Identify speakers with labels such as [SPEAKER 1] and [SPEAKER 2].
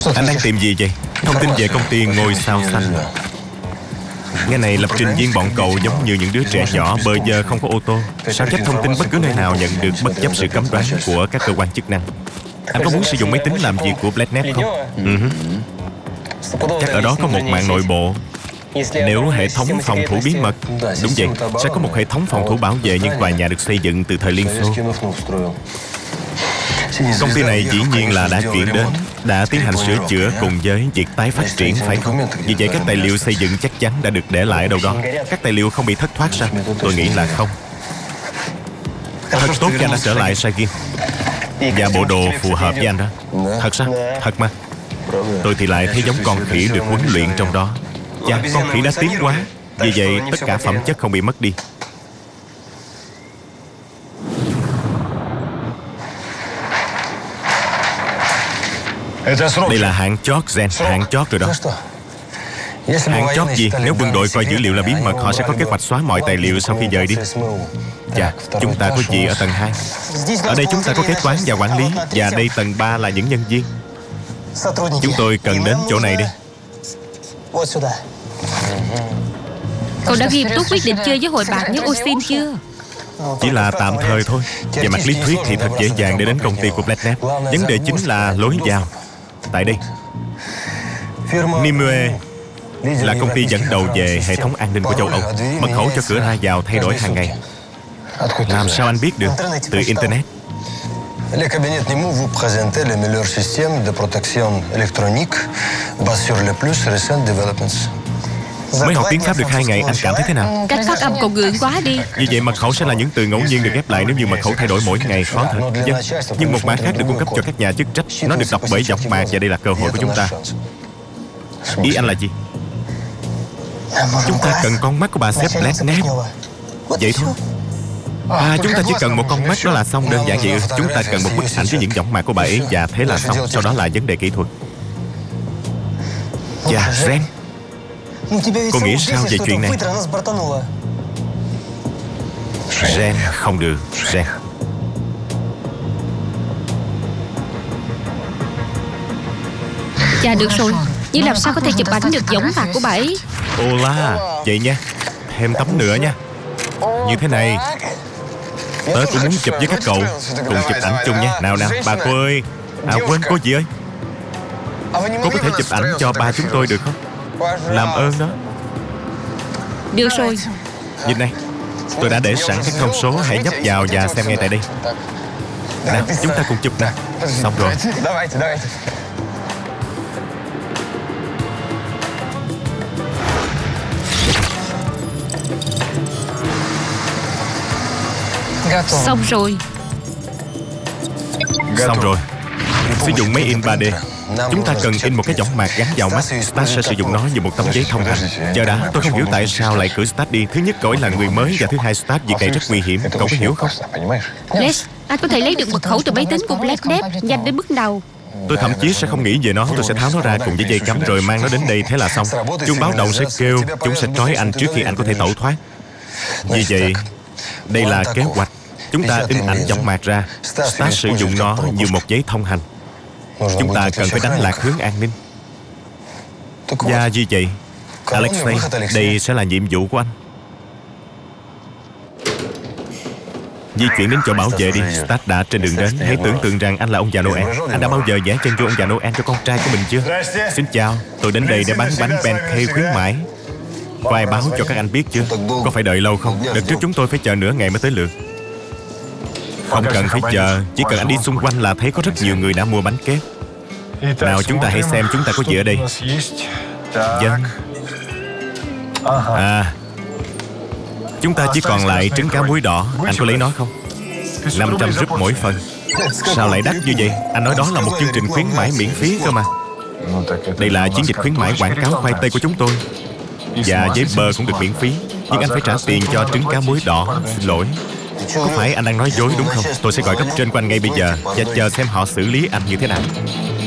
[SPEAKER 1] Anh đang tìm gì vậy? Thông tin về công ty ngôi sao xanh. Nghe này lập trình viên bọn cậu giống như những đứa trẻ nhỏ bơ vơ không có ô tô, sao chép thông tin bất cứ nơi nào nhận được bất chấp sự cấm đoán của các cơ quan chức năng. Anh có muốn sử dụng máy tính làm việc của Blacknet không? Chắc ở đó có một mạng nội bộ. Nếu hệ thống phòng thủ bí mật, đúng vậy, sẽ có một hệ thống phòng thủ bảo vệ những tòa nhà được xây dựng từ thời Liên Xô. Công ty này dĩ nhiên là đã chuyển đến, đã tiến hành sửa chữa cùng với việc tái phát triển, phải không? Vì vậy các tài liệu xây dựng chắc chắn đã được để lại ở đâu đó. Các tài liệu không bị thất thoát sao? Tôi nghĩ là không. Thật tốt cho anh đã trở lại, Saigin. Và bộ đồ phù hợp với anh đó. Thật sao? Thật mà. Tôi thì lại thấy giống con khỉ được huấn luyện trong đó. Chà, con khỉ đã tiến quá. Vì vậy tất cả phẩm chất không bị mất đi. Đây là hạng chót, Gen, hạng chót rồi đó. Hạng chót gì? Nếu quân đội coi dữ liệu là bí mật, họ sẽ có kế hoạch xóa mọi tài liệu sau khi rời đi. Dạ, chúng ta có gì ở tầng 2? Ở đây chúng ta có kế toán và quản lý. Và đây tầng 3 là những nhân viên. Chúng tôi cần đến chỗ này đi.
[SPEAKER 2] Cậu đã nghiêm túc quyết định chơi với hội bạn với Osin chưa?
[SPEAKER 1] Chỉ là tạm thời thôi. Về mặt lý thuyết thì thật dễ dàng để đến công ty của Blacknet. Vấn đề chính là lối vào. Tại đây, Nimue là công ty dẫn đầu về hệ thống an ninh của châu Âu. Mật khẩu cho cửa ra vào thay đổi hàng ngày. Làm sao anh biết được? Từ Internet.
[SPEAKER 3] Le cabinet Nimue vous présente les meilleurs systèmes de protection électronique basés sur les plus récents developments.
[SPEAKER 1] Mới học tiếng Pháp được 2 ngày, anh cảm thấy thế nào?
[SPEAKER 2] Cách phát âm cậu gượng quá đi.
[SPEAKER 1] Vì vậy mật khẩu sẽ là những từ ngẫu nhiên được ghép lại. Nếu như mật khẩu thay đổi mỗi ngày, khó thật. Vâng. Nhưng một mã khác được cung cấp cho các nhà chức trách. Nó được đọc bởi giọng mạc và đây là cơ hội của chúng ta. Ý anh là gì? Chúng ta cần con mắt của bà sếp Blacknet. Vậy thôi. Chúng ta chỉ cần một con mắt đó là xong, đơn giản vậy. Chúng ta cần một bức ảnh với những giọng mạc của bà ấy và thế là xong. Sau đó là vấn đề kỹ thuật. Dạ, Ren, cô nghĩ sao về chuyện này? Ren, không được, Ren.
[SPEAKER 2] Dạ được rồi, nhưng làm sao có thể chụp ảnh được giống mặt của bà ấy?
[SPEAKER 1] Ô la, vậy nha. Thêm tấm nữa nha. Như thế này. Tớ cũng muốn chụp với các cậu. Cùng chụp ảnh chung nha. Nào nào, bà cô ơi. Quên cô gì ơi. Cô có thể chụp ảnh cho ba chúng tôi được không? Làm ơn đó.
[SPEAKER 2] Được rồi.
[SPEAKER 1] Nhìn này, tôi đã để sẵn các thông số. Hãy nhấp vào và xem ngay tại đây. Nào, chúng ta cùng chụp nào. Xong rồi.
[SPEAKER 2] Xong rồi.
[SPEAKER 1] Xong rồi. Sử dụng máy in 3D. Chúng ta cần in một cái võng mạc gắn vào mắt. Stat sẽ sử dụng nó như một tấm giấy thông hành. Chờ đã, tôi không hiểu tại sao lại cử Stat đi. Thứ nhất, cậu ấy là người mới. Và thứ hai, Stat việc này rất nguy hiểm. Cậu có hiểu không?
[SPEAKER 2] Les, anh có thể lấy được mật khẩu từ máy tính của Blacknet nhanh đến bước đầu.
[SPEAKER 1] Tôi thậm chí sẽ không nghĩ về nó. Tôi sẽ tháo nó ra cùng với dây cắm rồi mang nó đến đây. Thế là xong. Chuông báo động sẽ kêu. Chúng sẽ trói anh trước khi anh có thể tẩu thoát. Vì vậy, đây là kế hoạch. Chúng ta in ảnh võng mạc ra. Stat sử dụng nó như một giấy thông hành. Chúng ta cần phải đánh lạc hướng an ninh. Và như vậy, Alexei, đây sẽ là nhiệm vụ của anh. Di chuyển đến chỗ bảo vệ đi. Stat đã trên đường đến. Hãy tưởng tượng rằng anh là ông già Noel. Anh đã bao giờ vẽ chân cho ông già Noel cho con trai của mình chưa? Xin chào, tôi đến đây để bán bánh pancake khuyến mãi. Có ai báo cho các anh biết chưa? Có phải đợi lâu không? Đợt trước chúng tôi phải chờ nửa ngày mới tới lượt. Không cần phải chờ. Chỉ cần anh đi xung quanh là thấy có rất nhiều người đã mua bánh kép. Nào chúng ta hãy xem chúng ta có gì ở đây. Vâng. Chúng ta chỉ còn lại trứng cá muối đỏ. Anh có lấy nó không? 500 rúp mỗi phần. Sao lại đắt như vậy? Anh nói đó là một chương trình khuyến mãi miễn phí cơ mà. Đây là chiến dịch khuyến mãi quảng cáo khoai tây của chúng tôi. Và giấy bơ cũng được miễn phí. Nhưng anh phải trả tiền cho trứng cá muối đỏ. Xin lỗi. Có phải anh đang nói dối đúng không? Tôi sẽ gọi cấp trên của anh ngay bây giờ và chờ xem họ xử lý anh như thế nào.